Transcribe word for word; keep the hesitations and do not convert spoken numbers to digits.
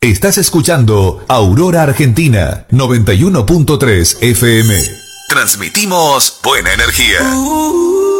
Estás escuchando Aurora Argentina noventa y uno punto tres F M. Transmitimos buena energía.